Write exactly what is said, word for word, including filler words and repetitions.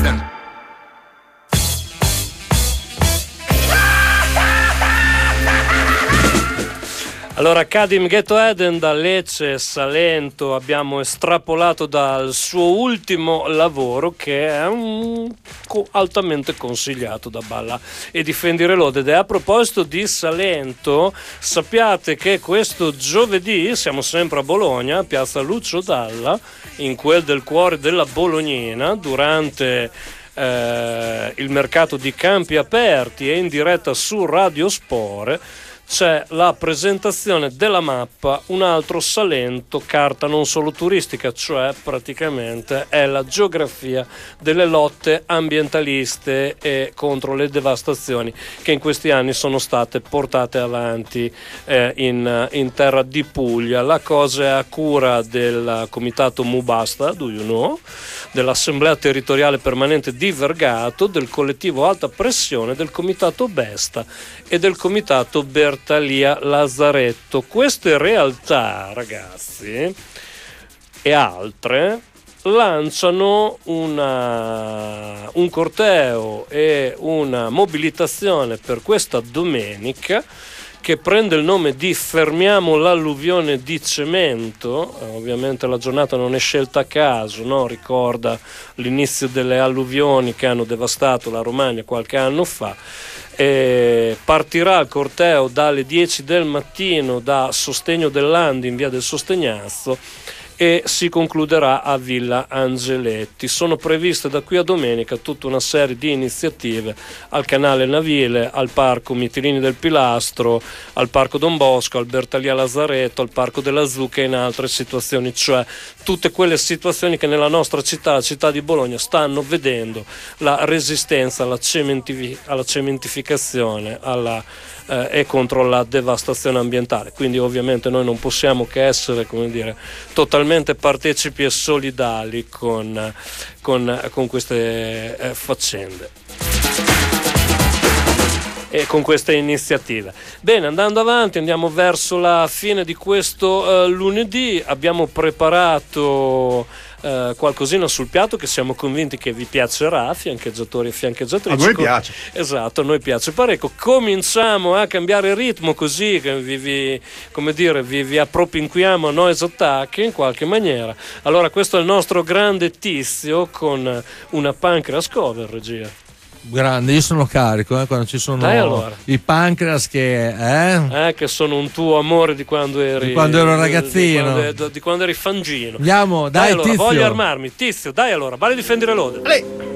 Eden. Allora, Kadim Ghetto Eden da Lecce, Salento, abbiamo estrapolato dal suo ultimo lavoro, che è un altamente consigliato da Balla e Difendi Reloaded. E a proposito di Salento, sappiate che questo giovedì siamo sempre a Bologna, Piazza Lucio Dalla, in quel del cuore della Bolognina, durante eh, il mercato di Campi Aperti e in diretta su Radio Spore. C'è la presentazione della mappa Un altro Salento, carta non solo turistica, cioè praticamente è la geografia delle lotte ambientaliste e contro le devastazioni che in questi anni sono state portate avanti eh, in, in terra di Puglia. La cosa è a cura del comitato Mubasta, do you know, dell'Assemblea Territoriale Permanente di Vergato, del collettivo Alta Pressione, del comitato Besta e del comitato Bertalia Lazzaretto. Queste realtà, ragazzi, e altre lanciano una, un corteo e una mobilitazione per questa domenica che prende il nome di Fermiamo l'alluvione di cemento. Eh, ovviamente la giornata non è scelta a caso, no? Ricorda l'inizio delle alluvioni che hanno devastato la Romagna qualche anno fa. E partirà il corteo dalle dieci del mattino da Sostegno del Landi in via del Sostegnazzo e si concluderà a Villa Angeletti. Sono previste da qui a domenica tutta una serie di iniziative al canale Navile, al parco Mitilini del Pilastro, al parco Don Bosco, al Bertalia Lazzaretto, al parco della Zucca e in altre situazioni, cioè tutte quelle situazioni che nella nostra città, la città di Bologna, stanno vedendo la resistenza alla, cementifi- alla cementificazione, alla e contro la devastazione ambientale. Quindi ovviamente noi non possiamo che essere, come dire, totalmente partecipi e solidali con, con, con queste eh, faccende e con queste iniziative. Bene, andando avanti, andiamo verso la fine di questo uh, lunedì. Abbiamo preparato uh, qualcosina sul piatto che siamo convinti che vi piacerà, fiancheggiatori e fiancheggiatrici. A noi piace. Esatto, a noi piace parecchio. Cominciamo a cambiare ritmo, così che vi, vi come dire, vi, vi appropinquiamo a Noise Attack in qualche maniera. Allora, questo è il nostro grande Tizio con una Pancreas cover, regia. Grande, io sono carico eh, quando ci sono Dai, allora. i Pancreas che eh? eh che sono un tuo amore di quando eri di quando ero ragazzino, di quando, di quando eri fangino. Andiamo, dai, dai allora, Tizio. Voglio armarmi, Tizio, dai allora, Balla e Difendi Reloaded. Lei.